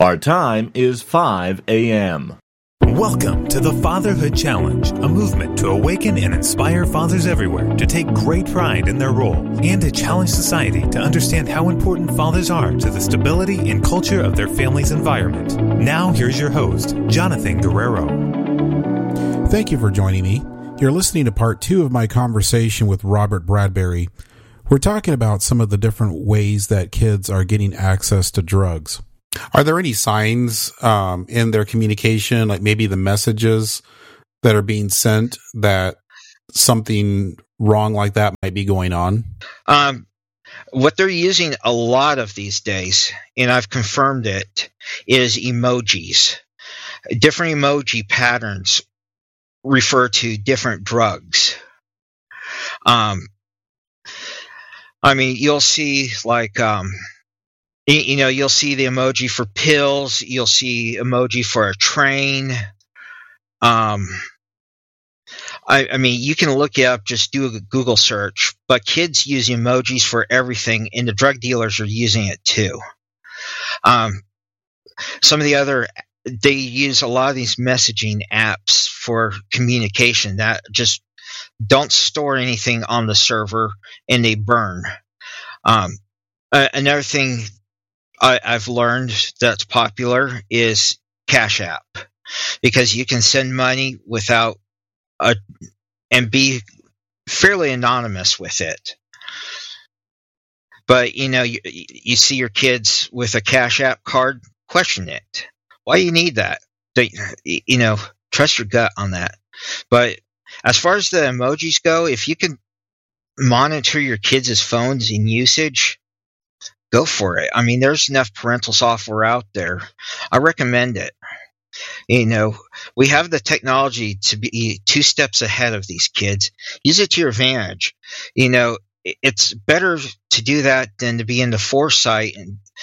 Our time is 5 a.m. Welcome to the Fatherhood Challenge, a movement to awaken and inspire fathers everywhere to take great pride in their role and to challenge society to understand how important fathers are to the stability and culture of their family's environment. Now, here's your host, Jonathan Guerrero. Thank you for joining me. You're listening to part 2 of my conversation with Robert Bradbury. We're talking about some of the different ways that kids are getting access to drugs. Are there any signs in their communication, like maybe the messages that are being sent, that something wrong like that might be going on? What they're using a lot of these days, and I've confirmed it, is emojis. Different emoji patterns refer to different drugs. You'll see you'll see the emoji for pills. You'll see emoji for a train. You can look it up, just do a Google search. But kids use emojis for everything, and the drug dealers are using it too. They use a lot of these messaging apps for communication that just don't store anything on the server, and they burn. Another thing I've learned that's popular is Cash App, because you can send money and be fairly anonymous with it. But you see your kids with a Cash App card, question it. Why do you need that? Trust your gut on that. But as far as the emojis go, if you can monitor your kids' phones and usage, go for it. There's enough parental software out there. I recommend it. We have the technology to be 2 steps ahead of these kids. Use it to your advantage. It's better to do that than to be in the foresight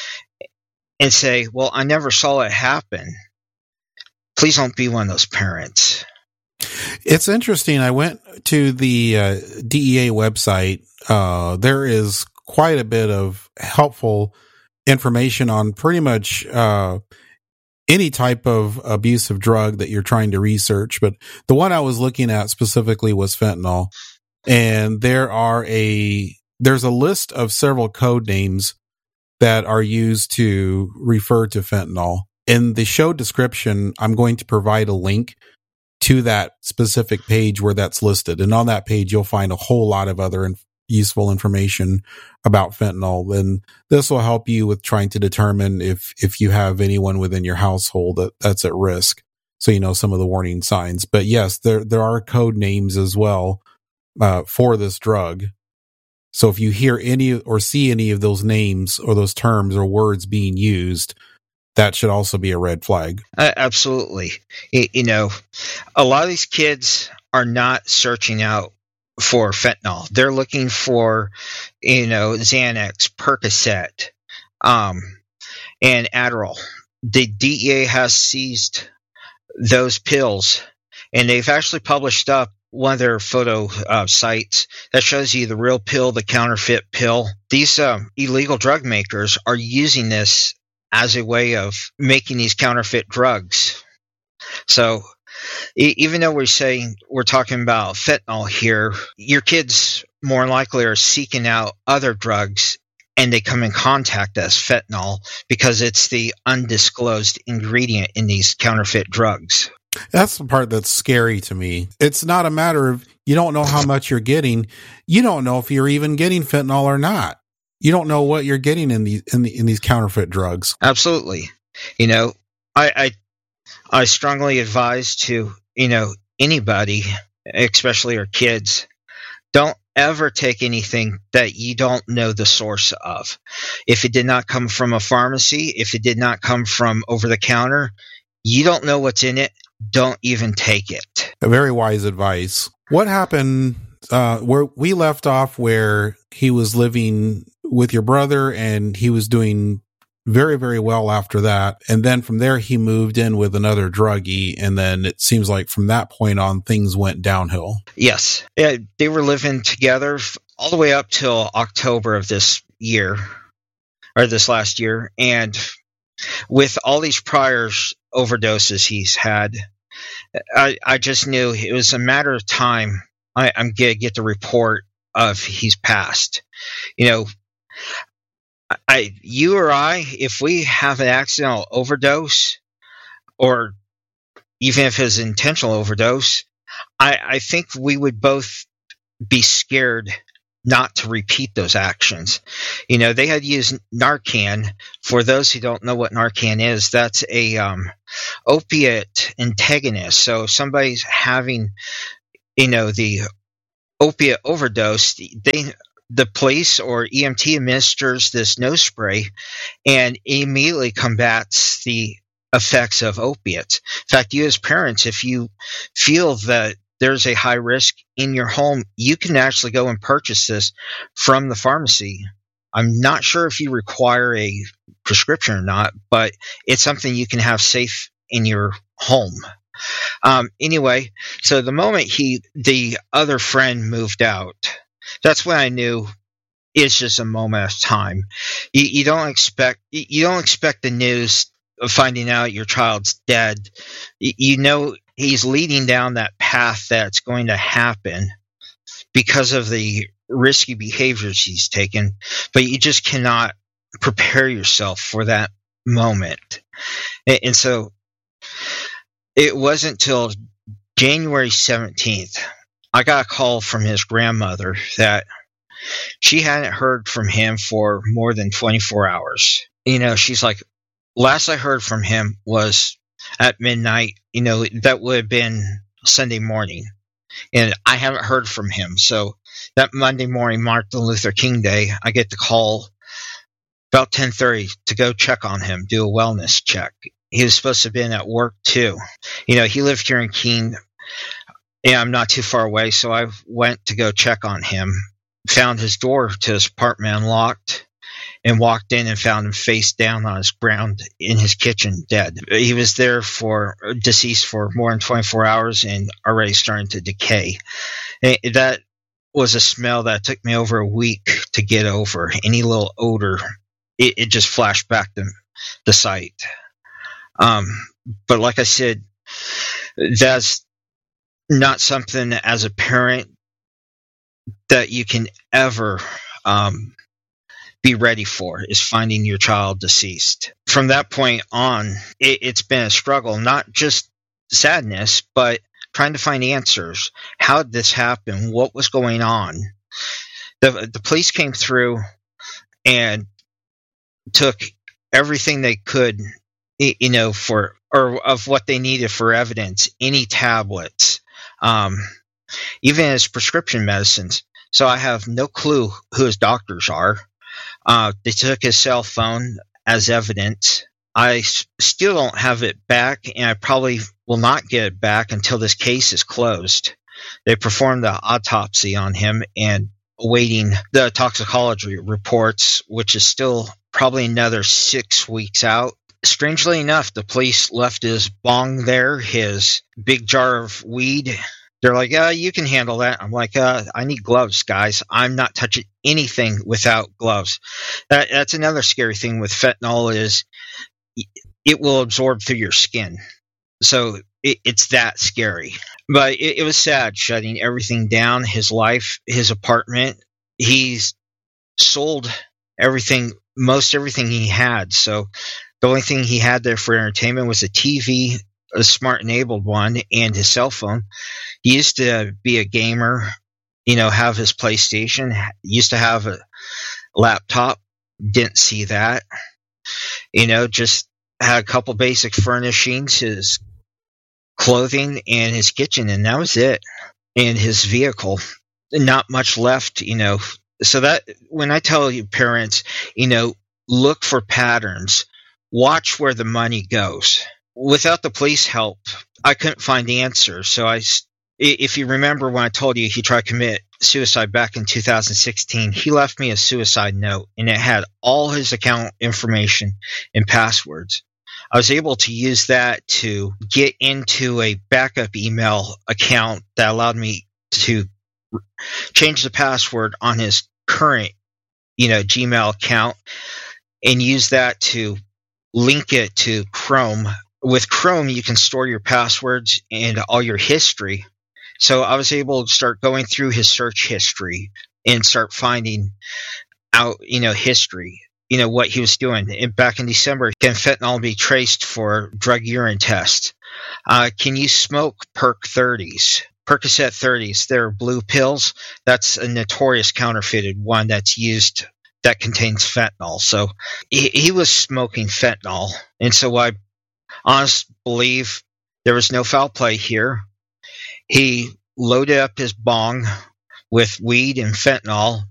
and say, well, I never saw it happen. Please don't be one of those parents. It's interesting. I went to the DEA website. There is quite a bit of helpful information on pretty much any type of abusive drug that you're trying to research. But the one I was looking at specifically was fentanyl. And there's a list of several code names that are used to refer to fentanyl. In the show description, I'm going to provide a link to that specific page where that's listed. And on that page, you'll find a whole lot of other useful information about fentanyl. And this will help you with trying to determine if you have anyone within your household that's at risk. So you know some of the warning signs. But yes, there are code names as well for this drug. So if you hear any or see any of those names or those terms or words being used, that should also be a red flag. Absolutely. A lot of these kids are not searching out for fentanyl. They're looking for, Xanax, Percocet, and Adderall. The DEA has seized those pills, and they've actually published up one of their photo sites that shows you the real pill, the counterfeit pill. These illegal drug makers are using this as a way of making these counterfeit drugs. So even though we're talking about fentanyl here, your kids more likely are seeking out other drugs, and they come in contact as fentanyl because it's the undisclosed ingredient in these counterfeit drugs. That's the part that's scary to me. It's not a matter of you don't know how much you're getting. You don't know if you're even getting fentanyl or not. You don't know what you're getting in these counterfeit drugs. Absolutely. I strongly advise to, anybody, especially our kids, don't ever take anything that you don't know the source of. If it did not come from a pharmacy, if it did not come from over the counter, you don't know what's in it, don't even take it. A very wise advice. What happened where we left off, where he was living with your brother and he was doing very, very well after that. And then from there, he moved in with another druggie. And then it seems like from that point on, things went downhill. Yes. Yeah, they were living together all the way up till October of this year, or this last year. And with all these prior overdoses he's had, I just knew it was a matter of time. I'm going to get the report of he's passed. You or I, if we have an accidental overdose, or even if it's an intentional overdose, I think we would both be scared not to repeat those actions. They had used Narcan. For those who don't know what Narcan is, that's a opiate antagonist. So if somebody's having, the opiate overdose, the police or EMT administers this nose spray and immediately combats the effects of opiates. In fact, you as parents, if you feel that there's a high risk in your home, you can actually go and purchase this from the pharmacy. I'm not sure if you require a prescription or not, but it's something you can have safe in your home. Anyway, so the moment the other friend moved out, that's when I knew it's just a moment of time. You don't expect the news of finding out your child's dead. He's leading down that path that's going to happen because of the risky behaviors he's taken, but you just cannot prepare yourself for that moment. And so it wasn't till January 17th, I got a call from his grandmother that she hadn't heard from him for more than 24 hours. She's like, last I heard from him was at midnight. That would have been Sunday morning, and I haven't heard from him. So that Monday morning, Martin Luther King Day, I get the call about 10:30 to go check on him, do a wellness check. He was supposed to have been at work too. He lived here in Keene, and I'm not too far away, so I went to go check on him. Found his door to his apartment unlocked, and walked in and found him face down on his ground in his kitchen, dead. He was there deceased for more than 24 hours and already starting to decay. And that was a smell that took me over a week to get over. Any little odor, it just flashed back to the site. But like I said, that's not something as a parent that you can ever be ready for, is finding your child deceased. From that point on, it's been a struggle, not just sadness, but trying to find answers. How did this happen? What was going on? The police came through and took everything they could, of what they needed for evidence, any tablets, even his prescription medicines. So I have no clue who his doctors are. They took his cell phone as evidence. I still don't have it back, and I probably will not get it back until this case is closed. They performed the autopsy on him and awaiting the toxicology reports, which is still probably another 6 weeks out. Strangely enough, the police left his bong there, his big jar of weed. They're like, you can handle that. I'm like, I need gloves, guys. I'm not touching anything without gloves. That's another scary thing with fentanyl, is it will absorb through your skin. So it's that scary. But it was sad shutting everything down, his life, his apartment. He's sold most everything he had. So the only thing he had there for entertainment was a TV, a smart enabled one, and his cell phone. He used to be a gamer, have his PlayStation, used to have a laptop, didn't see that, just had a couple basic furnishings, his clothing and his kitchen, and that was it. And his vehicle, not much left, So that, when I tell you parents, look for patterns, watch where the money goes. Without the police help, I couldn't find the answers. So if you remember when I told you he tried to commit suicide back in 2016, he left me a suicide note, and it had all his account information and passwords. I was able to use that to get into a backup email account that allowed me to change the password on his current, Gmail account, and use that to link it to Chrome. With Chrome, you can store your passwords and all your history. So I was able to start going through his search history and start finding out, history, what he was doing. And back in December, can fentanyl be traced for drug urine tests? Can you smoke Perc 30s? Percocet 30s, they're blue pills. That's a notorious counterfeited one that's used that contains fentanyl. So he was smoking fentanyl. And so I honestly believe there was no foul play here. He loaded up his bong with weed and fentanyl